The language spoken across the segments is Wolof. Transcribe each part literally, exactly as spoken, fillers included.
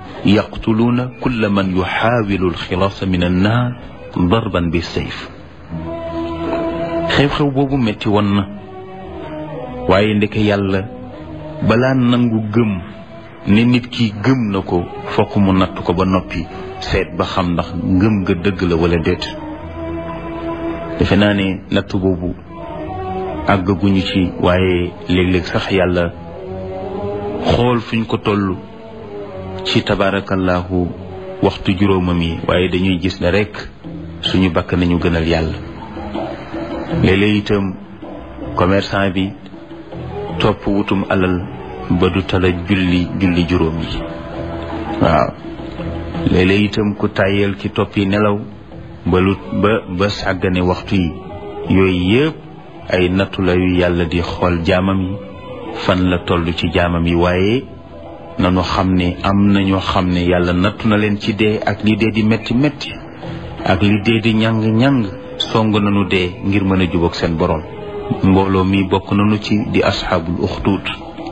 yaqtuluuna kulla man yuxaawilu alxilaasa min annaar darban bi sayf. xew-xew boobu metti woon na, waaye ndeke yàlla balaa nangu gëm ne nit ki gëm na ko fokk mu natt ko ba noppi seet ba xam ndax ngëm nga dëgg la wala déet. defe naa ne natt boobu àggaguñu ci, waaye léeg-léeg sax yàlla xool fuñ ko toll ci tabarakallahu waxtu juróomam yi, waaye dañuy gis ne rekk suñu bakk nañu gënal yàlla. léeg-léeg itam commerçant bi topp wutum alal ba du tala julli julli juróom yi. waaw léeg-léeg itam ku tàyyeel ki toppi nelaw ba lu ba ba sàggane waxtu yi. yooyu yëpp ay nattu la yu yàlla di xool jaamam yi fan la toll ci jaamam yi. waaye nanu xam ne am na ñoo xam ne yàlla nattu na leen ci dee ak li dee di metti metti ak li dee di ñàng-ñàng song nanu dee ngir mën a jubóog seen borom. mbooloo mi bokk nanu ci di asxaabul uxduud.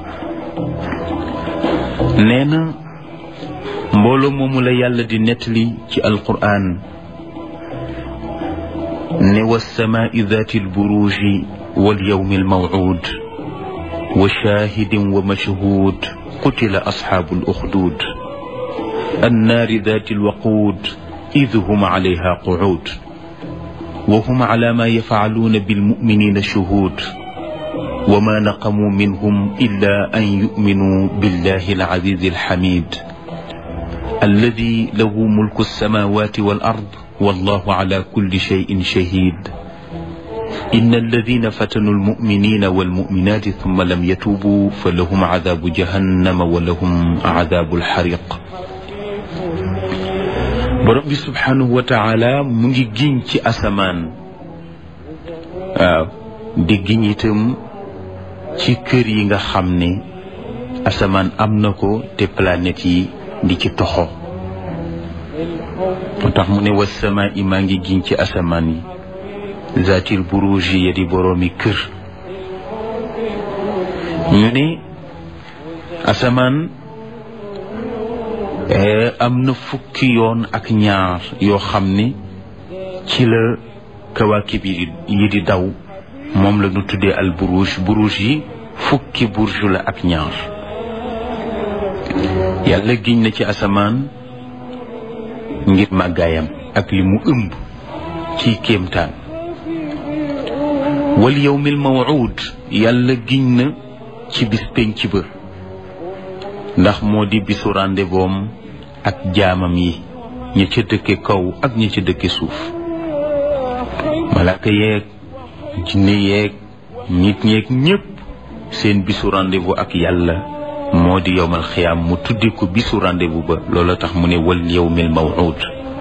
nee na mbooloo moomu la yàlla di nettali ci alquraan ne wassamaa'i daati alburuuji wal yawmi almaw'uud wa shaahidin wa mashhuud qutila asxaabul uxduud annaari daati alwaquud id hum alayha qucuud wa hum ala ma yafcaluuna bilmu'miniina shuhuud wa ma naqamuu minhum illa an yu'minuu billahi alcaziizi alxamiid alladi lahu mulku alsamaawaati wal ard wallahu ala kulli shay'in shahiid inna alladina fatanuu almu'miniina walmu'minaati thumma lam yatuubuu falahum cadaabu jahannama wa lahum cadaabu alxariiq. borom bi subhaanahu wa taala mu ngi giñ ci asamaan. waaw di giñ itam ci kër yi nga xam ne asamaan am na ko te planètes yi di ci toxo. moo tax mu ne wasamaa i maa ngi giñ ci asamaan yi zaatil buruuji ya di boroomi kër. ñu ne asamaan am na fukki yoon ak ñaar yoo xam ne ci la kawaakib yi di daw, moom la ñu tuddee al buruuj. buruuj yi fukki burju la ak ñaar. yàlla giñ na ci asamaan ngir màggaayam ak li mu ëmb ci kéemtaan. wal yawmil maw'uud yàlla giñ na ci bis penc ba, ndax moo di bisu rendez-vous ak jaamam yi, ña ca dëkke kaw ak ña ca dëkke suuf. malaaka yeeg jinne yeeg nit ñeeg ñépp seen bisu rendez-vous ak yàlla moo di yowmal xiyaam, mu tuddi ko bisu rendez-vous ba. loola tax mu ne wal yawmil maw'uud.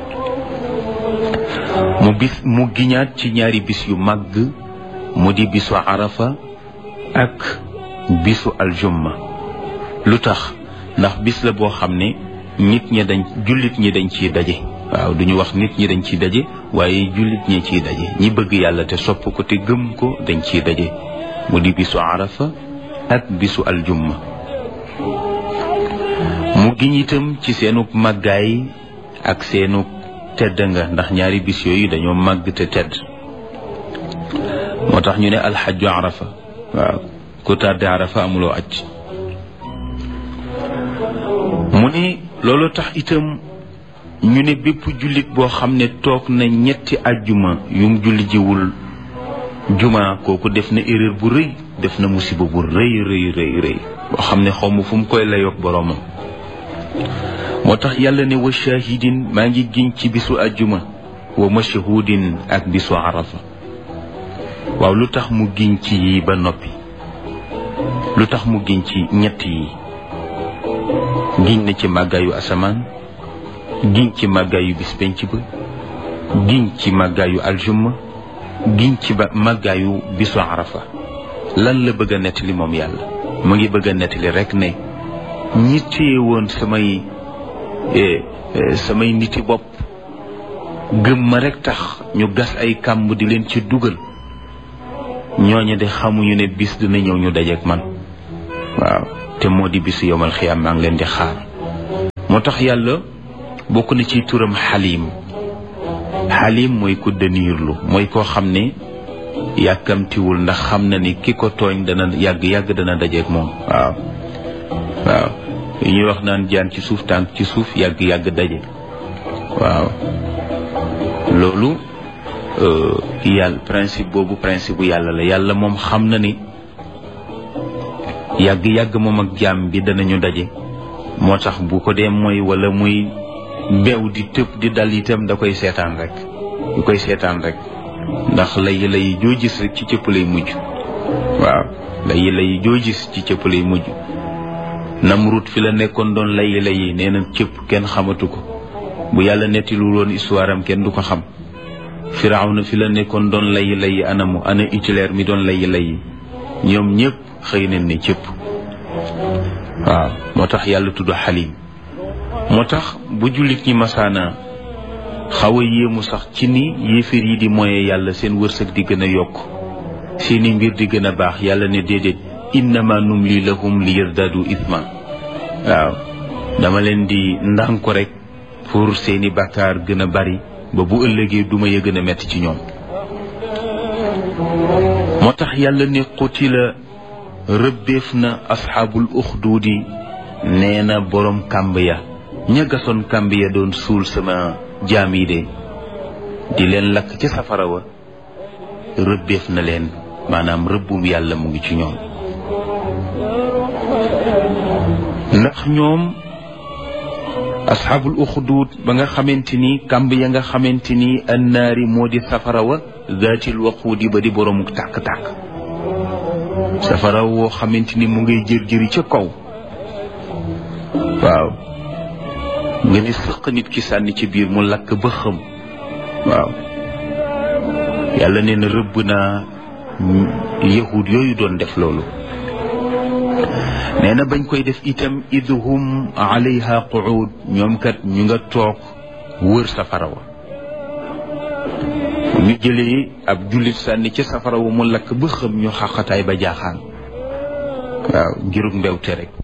mu bis mu giñaat ci ñaari bis yu màgg, mu di bisu arafa ak bisu aljumma. lu tax? ndax bis la boo xam ne nit ñi dañ jullit ñi dañ ciy daje. waaw duñu wax nit ñi dañ ciy daje, waaye jullit ñi ciy daje. ñi bëgg yàlla te sopp ko te gëm ko dañ ciy daje. mu di bisu arafa ak bisu aljumma. mu giñ itam ci seenug màggaay ak seenug tedd nga, ndax ñaari bis yooyu dañoo màgg te tedd. moo tax ñu ne alxajju arafa. waaw ku tardé arafa amuloo aj. mu ne loolu tax itam ñu ne bépp jullit boo xam ne toog na ñetti ajjuma yum julli jiwul juma, kooku def na erreur bu rëy, def na musiba bu rëy rëy rëy rëy boo xam ne xawma fu mu koy layoog boroomam. moo tax yàlla ne wa shahidin maa ngi giñ ci bisu ajjuma, wa mashhudin ak bisu arafa. waaw lu tax mu giñ ci yi ba noppi? lu tax mu giñ ci ñett yi? giñ na ci màggaayu asamaan, giñ ci màggaayu bis penc ba, giñ ci màggaayu aljumma, giñ ci ba màggaayu bisu arafa. lan la bëgg a nettali moom yàlla? mu ngi bëgg a nettali rek ne ñi téye woon samay samay niti bopp gëm ma rek tax ñu gas ay kàmb di leen ci dugal, ñooñu de xamuñu ne bis dina ñëw ñu dajeek man. waaw te moo di bisu yowmal xiyaam maa ngi leen di xaar. moo tax yàlla bokk na ci turam xalim xalim mooy ku dëniirlu mooy koo xam ne yàkkamtiwul ndax xam na ni ki ko tooñ dana yàgg yàgg dana dajeeg moom waaw waaw li ñuy wax naan jaan ci suuf tànk ci suuf yàgg yàgg daje waaw loolu yàlla principe boobu principe bu yàlla la yàlla moom xam na ni yàgg yàgg moom ak jaam bi danañu daje moo tax bu ko dee mooy wala muy bew di tëb di dal itam da koy seetaan rek du koy seetaan rek ndax lay lay joo gis rek ci cëpp lay mujj waaw lay lay joo gis ci cëpp lay mujj Namrud fi la nekkoon doon lay lay nee na cëpp kenn xamatu ko bu yàlla nettilu woon histoire am kenn du ko xam Firawna fi la nekkoon doon lay lay anamu ana Hitler mi doon lay lay ñoom ñëpp xëy nañ ne cëpp waaw moo tax yàlla tudd xalim moo tax bu jullit ñi masaana xaw a yéemu sax ci ni yéeféer yi di moye yàlla seen wërsëg di gën a yokk seeni mbir di gën a baax yàlla ne déedéet innama numli lahum li yazdadu ithma waaw dama leen di ndànk ko rek pour seeni bàkkaar gën a bari ba bu ëllëgee duma ya gën a metti ci ñoom moo tax yàlla ne qutila rëbbeef na asxaabul uxduudi nee na boroom kàmb ya ña gasoon kàmb ya doon suul sama jaam yi de di leen lakk ca safara wa rëbbeef na leen maanaam rëbbum yàlla mu ngi ci ñoom ndax ñoom asxaabul uxduud ba nga xamante ni kàmb ya nga xamante ni annaari moo di safara wa zaatil waquudi ba di boroomu tàkk-tàkk safara woo xamante ni mu ngay jër-jëri ca kaw waaw nga ni sëq nit ki sànni ci biir mu lakk ba xëm waaw yàlla nee na rëbb naa yahud yooyu doon def loolu nee na bañ koy def itam idhum alayha qu'ud ñoom kat ñu nga toog wër safara wa ñu jëlee ab jullit sànni ca safara wa mu lakk ba xëm ñu xaqataay ba jaaxaan waaw ngirug mbewte rek